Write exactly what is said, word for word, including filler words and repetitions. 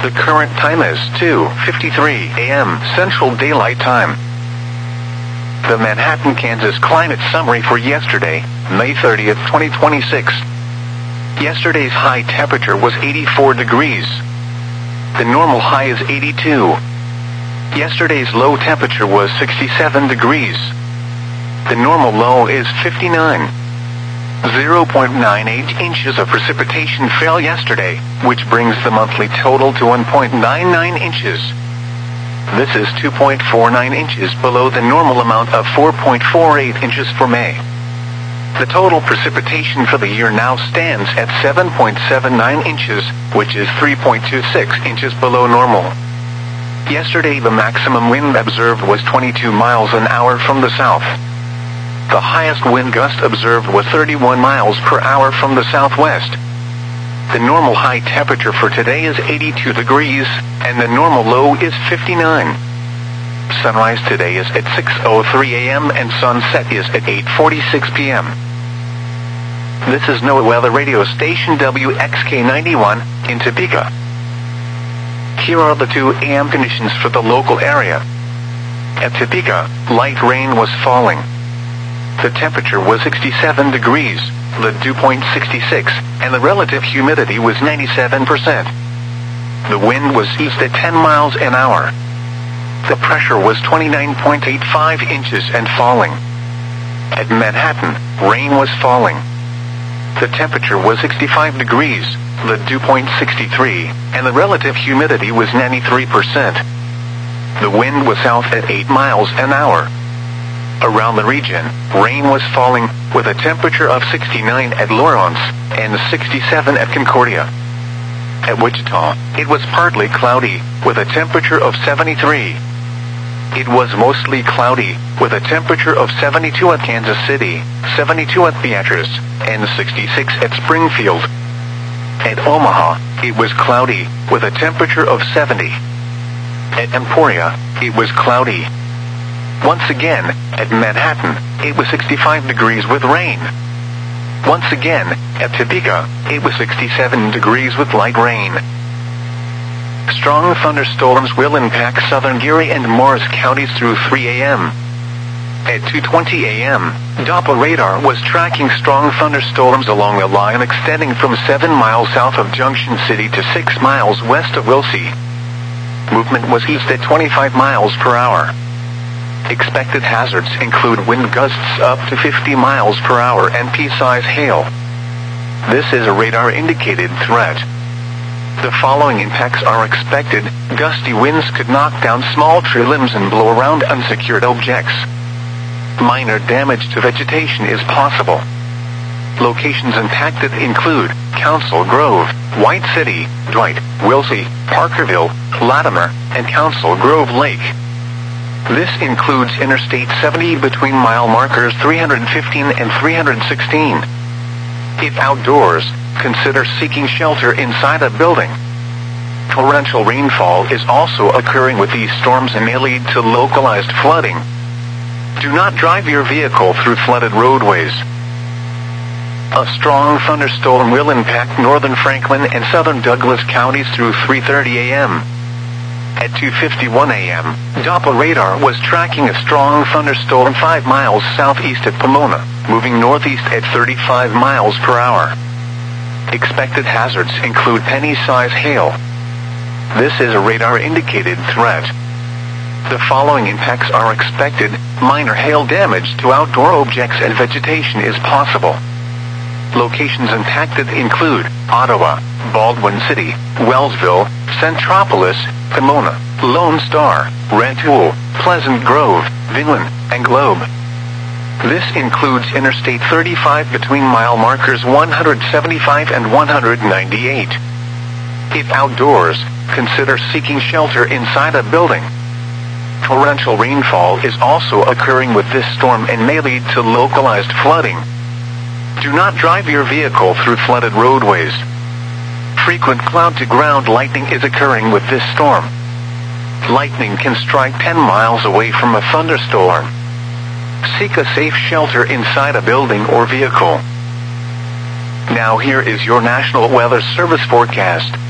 The current time is two fifty-three a m Central Daylight Time. The Manhattan, Kansas climate summary for yesterday, May thirtieth, twenty twenty-six. Yesterday's high temperature was eighty-four degrees. The normal high is eighty-two. Yesterday's low temperature was sixty-seven degrees. The normal low is fifty-nine. zero point nine eight inches of precipitation fell yesterday, which brings the monthly total to one point nine nine inches. This is two point four nine inches below the normal amount of four point four eight inches for May. The total precipitation for the year now stands at seven point seven nine inches, which is three point two six inches below normal. Yesterday the maximum wind observed was twenty-two miles an hour from the south. The highest wind gust observed was thirty-one miles per hour from the southwest. The normal high temperature for today is eighty-two degrees, and the normal low is fifty-nine. Sunrise today is at six oh three a m and sunset is at eight forty-six p m This is NOAA Weather Radio Station W X K ninety-one, in Topeka. Here are the two a m conditions for the local area. At Topeka, light rain was falling. The temperature was sixty-seven degrees, the dew point sixty-six, and the relative humidity was ninety-seven percent. The wind was east at ten miles an hour. The pressure was twenty-nine point eight five inches and falling. At Manhattan, rain was falling. The temperature was sixty-five degrees, the dew point sixty-three, and the relative humidity was ninety-three percent. The wind was south at eight miles an hour. Around the region, rain was falling, with a temperature of sixty-nine at Lawrence and sixty-seven at Concordia. At Wichita, it was partly cloudy, with a temperature of seventy-three. It was mostly cloudy, with a temperature of seventy-two at Kansas City, seventy-two at Beatrice, and sixty-six at Springfield. At Omaha, it was cloudy, with a temperature of seventy. At Emporia, it was cloudy. Once again, at Manhattan, it was sixty-five degrees with rain. Once again, at Topeka, it was sixty-seven degrees with light rain. Strong thunderstorms will impact southern Geary and Morris counties through three a m At two twenty a m, Doppler radar was tracking strong thunderstorms along a line extending from seven miles south of Junction City to six miles west of Wilsey. Movement was east at twenty-five miles per hour. Expected hazards include wind gusts up to fifty miles per hour and pea-size hail. This is a radar-indicated threat. The following impacts are expected. Gusty winds could knock down small tree limbs and blow around unsecured objects. Minor damage to vegetation is possible. Locations impacted include Council Grove, White City, Dwight, Wilsey, Parkerville, Latimer, and Council Grove Lake. This includes Interstate seventy between mile markers three hundred fifteen and three hundred sixteen. If outdoors, consider seeking shelter inside a building. Torrential rainfall is also occurring with these storms and may lead to localized flooding. Do not drive your vehicle through flooded roadways. A strong thunderstorm will impact northern Franklin and southern Douglas counties through three thirty a m At two fifty-one a m, Doppler radar was tracking a strong thunderstorm five miles southeast of Pomona, moving northeast at thirty-five miles per hour. Expected hazards include penny-size hail. This is a radar-indicated threat. The following impacts are expected. Minor hail damage to outdoor objects and vegetation is possible. Locations impacted include Ottawa, Baldwin City, Wellsville, Centropolis, Pomona, Lone Star, Rantoul, Pleasant Grove, Vinland, and Globe. This includes Interstate thirty-five between mile markers one hundred seventy-five and one hundred ninety-eight. If outdoors, consider seeking shelter inside a building. Torrential rainfall is also occurring with this storm and may lead to localized flooding. Do not drive your vehicle through flooded roadways. Frequent cloud-to-ground lightning is occurring with this storm. Lightning can strike ten miles away from a thunderstorm. Seek a safe shelter inside a building or vehicle. Now here is your National Weather Service forecast.